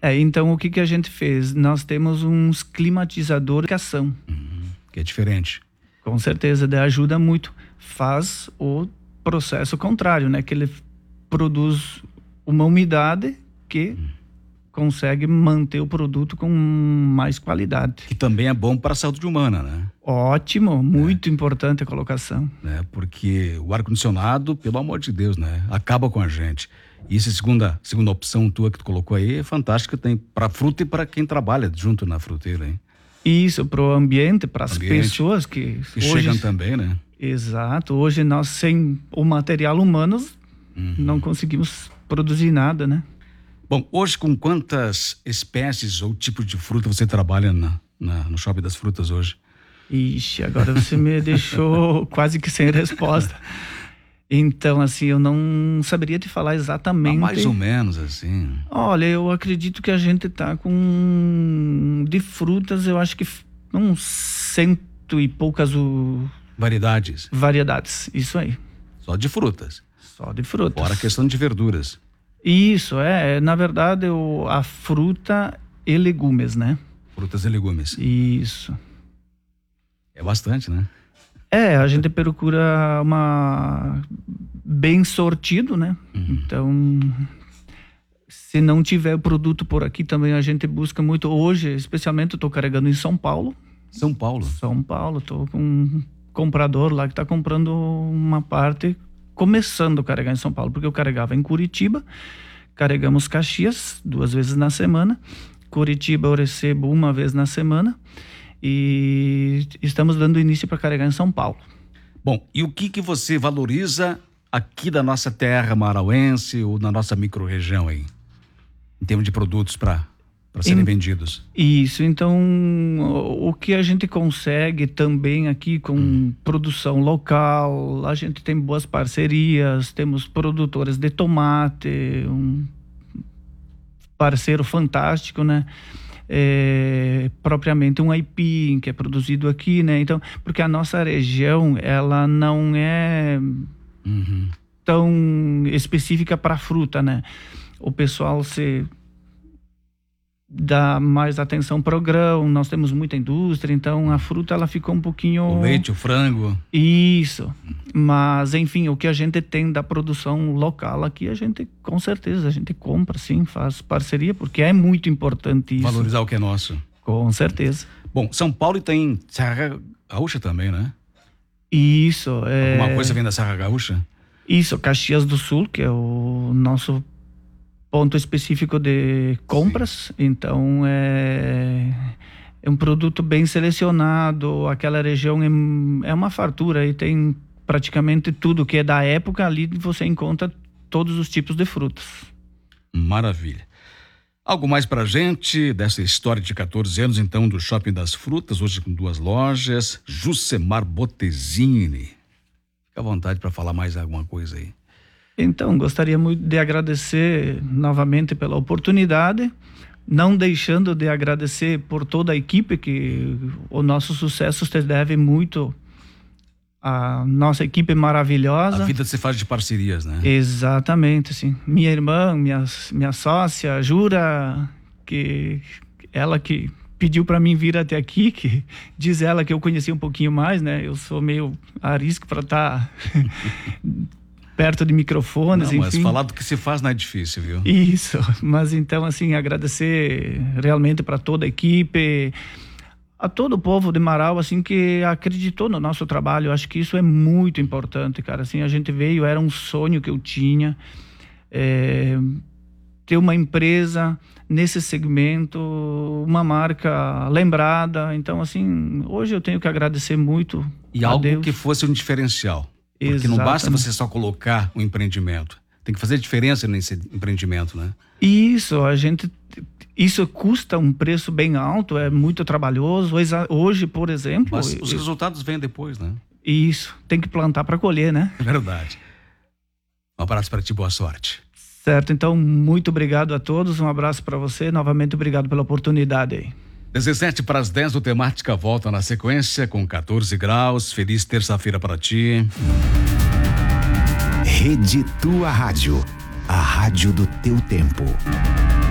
Então o que a gente fez? Nós temos uns climatizadores de ação. Que é diferente. Com certeza, ajuda muito. Faz o processo contrário, né? Que ele produz uma umidade que consegue manter o produto com mais qualidade. Que também é bom para a saúde humana, né? Ótimo, muito importante a colocação. Porque o ar-condicionado, pelo amor de Deus, né? Acaba com a gente. E essa segunda opção tua que tu colocou aí é fantástica, tem para fruta e para quem trabalha junto na fruteira, hein? Isso, para o ambiente, para as pessoas que hoje chegam também, né? Exato. Hoje nós, sem o material humano, não conseguimos produzir nada, né? Bom, hoje com quantas espécies ou tipos de fruta você trabalha no Shopping das Frutas hoje? Ixi, agora você me deixou quase que sem resposta. Então, assim, eu não saberia te falar exatamente. Mais ou menos, assim. Olha, eu acredito que a gente tá com... De frutas, eu acho que uns 100 e poucas... Variedades, isso aí. Só de frutas? Só de frutas. Fora a questão de verduras. Isso, na verdade, a fruta e legumes, né? Frutas e legumes. Isso. É bastante, né? A gente procura bem sortido, né? Então, se não tiver produto por aqui também, a gente busca muito. Hoje, especialmente, eu tô carregando em São Paulo. São Paulo, tô com um comprador lá que tá comprando uma parte, começando a carregar em São Paulo, porque eu carregava em Curitiba, carregamos Caxias 2 vezes na semana, Curitiba eu recebo 1 vez na semana, e estamos dando início para carregar em São Paulo. Bom, e o que você valoriza aqui da nossa terra marauense ou na nossa micro-região aí, em termos de produtos para serem vendidos? Isso, então o que a gente consegue também aqui com produção local, a gente tem boas parcerias, temos produtores de tomate, um parceiro fantástico, né? Propriamente um aipim que é produzido aqui, né? Então, porque a nossa região, ela não é tão específica para fruta, né? O pessoal dá mais atenção para o grão, nós temos muita indústria, então a fruta ela ficou um pouquinho... O leite, o frango. Isso, mas enfim, o que a gente tem da produção local aqui, com certeza, a gente compra sim, faz parceria, porque é muito importante isso. Valorizar o que é nosso. Com certeza. Bom, São Paulo tem Serra Gaúcha também, né? Isso. Alguma coisa vem da Serra Gaúcha? Isso, Caxias do Sul, que é o nosso ponto específico de compras. Então é um produto bem selecionado, aquela região é uma fartura e tem praticamente tudo que é da época, ali você encontra todos os tipos de frutas. Maravilha. Algo mais pra gente dessa história de 14 anos então do Shopping das Frutas, hoje com 2 lojas, Jucemar Bottesini. Fica à vontade para falar mais alguma coisa aí. Então, gostaria muito de agradecer novamente pela oportunidade, não deixando de agradecer por toda a equipe, que o nosso sucesso se deve muito à nossa equipe maravilhosa. A vida se faz de parcerias, né? Exatamente, sim. Minha irmã, minha sócia, Jura, que ela que pediu para mim vir até aqui, que diz ela que eu conheci um pouquinho mais, né? Eu sou meio arisco para estar... perto de microfones, não, mas enfim. falar do que se faz não é difícil, viu? Isso, mas então assim, agradecer realmente para toda a equipe, a todo o povo de Marau, assim, que acreditou no nosso trabalho. Eu acho que isso é muito importante, cara. Assim, a gente veio, era um sonho que eu tinha, ter uma empresa nesse segmento, uma marca lembrada. Então, assim, hoje eu tenho que agradecer muito e a algo Deus. Que fosse um diferencial. Porque Exatamente. Não basta você só colocar um empreendimento. Tem que fazer diferença nesse empreendimento, né? Isso custa um preço bem alto, é muito trabalhoso. Hoje, por exemplo... Mas os resultados vêm depois, né? Isso, tem que plantar para colher, né? É verdade. Um abraço para ti, boa sorte. Certo, então muito obrigado a todos, um abraço para você, novamente obrigado pela oportunidade aí. 17:10 do Temática volta na sequência com 14 graus. Feliz terça-feira para ti. Rede Tua Rádio, a rádio do teu tempo.